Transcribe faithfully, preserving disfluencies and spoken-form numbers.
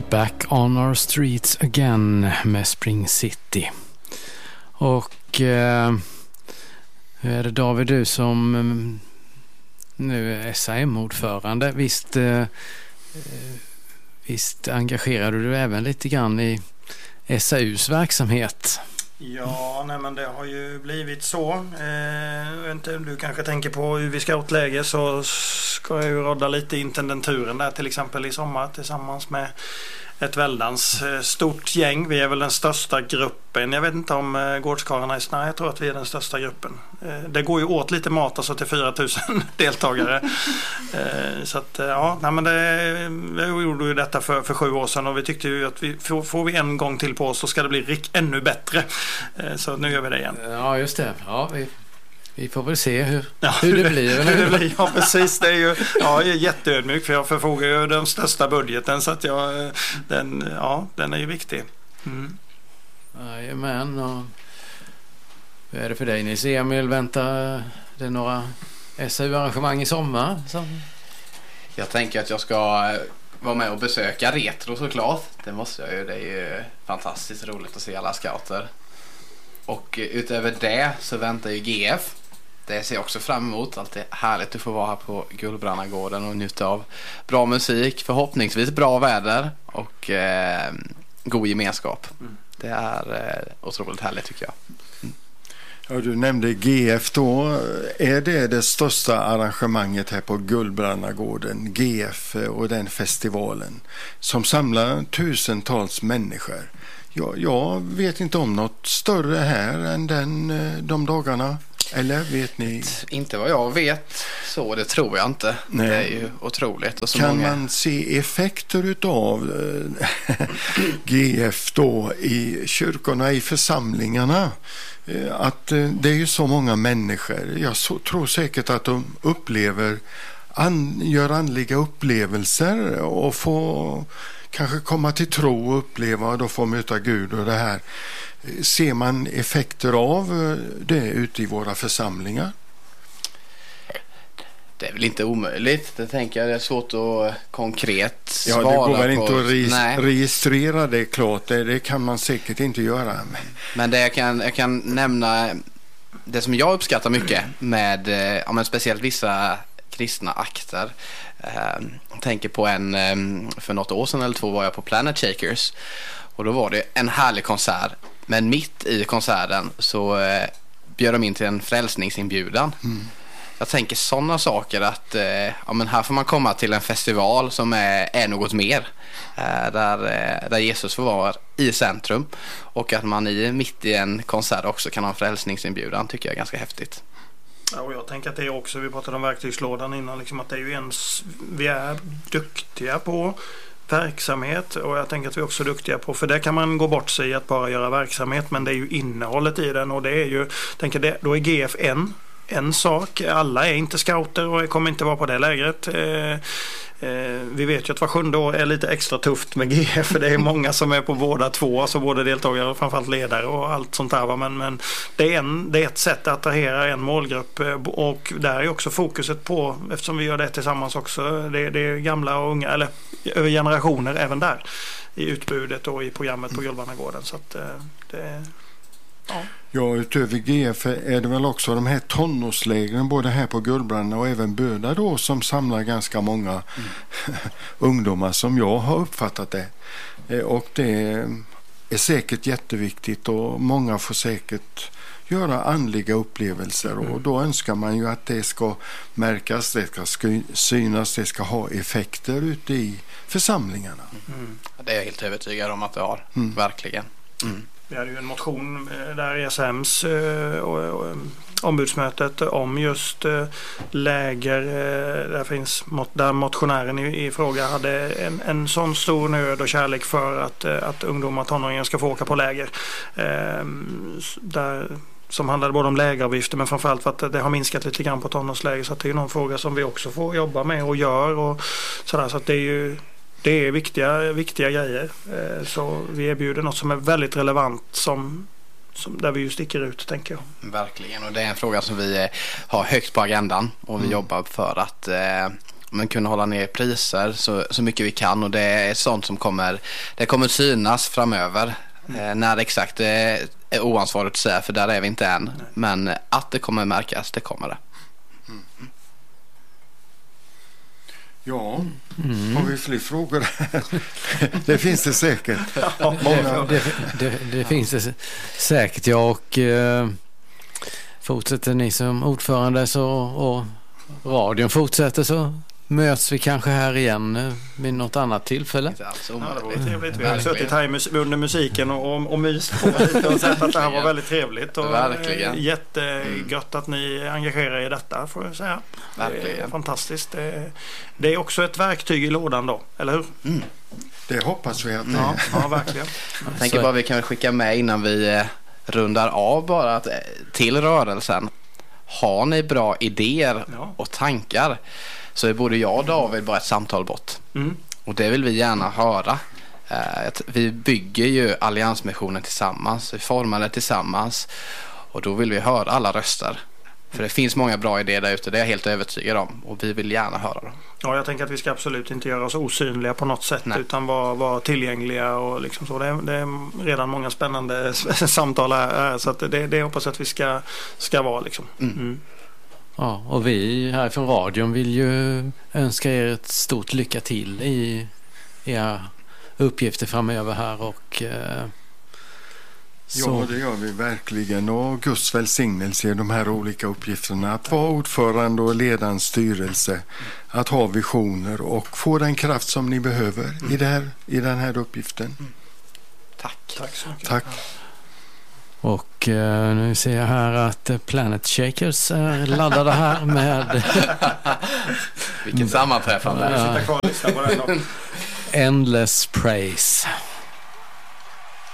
Back on our streets again med Spring City. Och eh, hur är det David, du som eh, nu är S A M-ordförande, visst, eh, visst engagerar du dig även lite grann i S A U:s verksamhet? Ja, nej, men det har ju blivit så. Eh, inte, du kanske tänker på U V Scoutläge, så ska jag ju rodda lite intendenturen där till exempel i sommar tillsammans med ett väldans eh, stort gäng. Vi är väl den största gruppen. Jag vet inte om eh, gårdskarlarna är snarare. Jag tror att vi är den största gruppen. Eh, det går ju åt lite mat alltså till fyra tusen deltagare. Eh, så att eh, ja, nej, men det, vi gjorde ju detta för, för sju år sedan och vi tyckte ju att vi får, får vi en gång till på oss så ska det bli rik, ännu bättre. Eh, så nu gör vi det igen. Ja, just det. Ja, vi... Vi får väl se hur, ja, hur det blir. Hur det blir. Ja, precis. Det är ju, ja, jag är jätteödmjuk för jag förfogar ju den största budgeten så att jag, den, ja, den är ju viktig. Mm. Jajamän. Och hur är det för dig, Nils Emil? Väntar det några S A U-arrangemang i sommar? Så. Jag tänker att jag ska vara med och besöka Retro såklart. Det måste jag ju. Det är ju fantastiskt roligt att se alla scouter. Och utöver det så väntar ju G F. Det ser jag också fram emot. Alltid härligt att få vara här på Gullbrannagården och njuta av bra musik, förhoppningsvis bra väder och eh, god gemenskap. Mm. Det är eh, otroligt härligt tycker jag. Mm. Ja, du nämnde G F då. Är det det största arrangemanget här på Gullbrannagården, G F och den festivalen som samlar tusentals människor? Ja, jag vet inte om något större här än den, de dagarna. Eller vet ni? Inte vad jag vet, så det tror jag inte. Nej. Det är ju otroligt. Och så kan många... man se effekter utav G F då i kyrkorna, i församlingarna? Att det är ju så många människor. Jag så, tror säkert att de upplever, an, gör andliga upplevelser och får kanske komma till tro och uppleva och då få möta Gud och det här. Ser man effekter av det ute i våra församlingar? Det är väl inte omöjligt. Det tänker jag, det är svårt att konkret svara på. Ja, det går väl på. inte att re- registrera det klart. Det, det kan man säkert inte göra. Men det jag kan, jag kan nämna det som jag uppskattar mycket med ja, men speciellt vissa kristna akter. Jag tänker på en, för något år sedan eller två var jag på Planet Shakers och då var det en härlig konsert, men mitt i konserten så bjöd de in till en frälsningsinbjudan. Mm. Jag tänker sådana saker att ja, men här får man komma till en festival som är, är något mer där, där Jesus får vara i centrum och att man i, mitt i en konsert också kan ha en frälsningsinbjudan tycker jag är ganska häftigt. Ja, och jag tänker att det är också, vi pratade om verktygslådan innan, liksom att det är ju ens, vi är duktiga på verksamhet och jag tänker att vi också är duktiga på, för det kan man gå bort sig i att bara göra verksamhet, men det är ju innehållet i den och det är ju, tänker det, då är G F en, en sak, alla är inte scouter och kommer inte vara på det lägret. Eh, eh, vi vet ju att var sjunde år är lite extra tufft med G F för det är många som är på båda två, alltså både deltagare och framförallt ledare och allt sånt där, men, men det, är en, det är ett sätt att attrahera en målgrupp och där är också fokuset på, eftersom vi gör det tillsammans också, det, det är gamla och unga eller över generationer även där i utbudet och i programmet på Gullbrannagården, så att det, ja. Ja, utöver G F är det väl också de här tonårslägren både här på Gullbranna och även Böda då som samlar ganska många mm. ungdomar som jag har uppfattat det. Och det är säkert jätteviktigt och många får säkert göra andliga upplevelser och mm. då önskar man ju att det ska märkas, det ska synas, det ska ha effekter ute i församlingarna. Mm. Det är jag helt övertygad om att det har, mm. verkligen. Mm. Vi hade ju en motion där i S A M:s eh, ombudsmötet om just eh, läger eh, där finns där motionären i, i fråga hade en, en sån stor nöd och kärlek för att, eh, att ungdomar och tonåringar ska få åka på läger eh, där, som handlade både om lägeravgifter men framförallt för att det har minskat lite grann på tonårsläger, så att det är någon fråga som vi också får jobba med och gör och sådär, så att det är ju Det är viktiga, viktiga grejer. Så vi erbjuder något som är väldigt relevant som, som där vi ju sticker ut, tänker jag. Verkligen, och det är en fråga som vi har högt på agendan och vi mm. jobbar för att eh, men kunna hålla ner priser så, så mycket vi kan, och det är sånt som kommer, det kommer synas framöver. Mm. Eh, när exakt det är, är oansvarigt att säga, för där är vi inte än. Nej. Men att det kommer märkas, det kommer det. Mm. Ja, mm. har vi fler frågor? Det finns det säkert. Ja, det, det, det, det finns det säkert, ja, och eh, fortsätter ni som ordförande så, och radion fortsätter, så möts vi kanske här igen vid något annat tillfälle. Ja, det var trevligt. Vi har suttit här mus- under musiken och, och, och myst på lite och sett att det här var väldigt trevligt. Och verkligen. Jättegött att ni engagerar er i detta, får jag säga. Verkligen. Det är fantastiskt. Det, det är också ett verktyg i lådan då, eller hur? Mm. Det hoppas vi att det ja, ja, verkligen. Jag tänker bara vi kan skicka med innan vi rundar av bara att, till rörelsen. Har ni bra idéer ja. och tankar, så är både jag och David bara ett samtal bort. Mm. Och det vill vi gärna höra. Eh, vi bygger ju alliansmissionen tillsammans. Vi formar det tillsammans. Och då vill vi höra alla röster. För det finns många bra idéer där ute, det är jag helt övertygad om. Och vi vill gärna höra dem. Ja, jag tänker att vi ska absolut inte göra oss osynliga på något sätt. Nej. Utan vara, vara tillgängliga och liksom så. Det är, det är redan många spännande samtal här. Så att det, det hoppas att vi ska, ska vara liksom. Mm. Mm. Ja, och vi här från radion vill ju önska er ett stort lycka till i era uppgifter framöver här, och eh, så. Ja, det gör vi verkligen, och Guds välsignelse i de här olika uppgifterna, att vara ordförande och leda en styrelse, att ha visioner och få den kraft som ni behöver mm. i, det här, i den här uppgiften. Mm. Tack. Tack så mycket. Tack. Och eh, nu ser jag här att eh, Planet Shakers är laddade här med vilket sammanträffande. Ja. Endless Praise.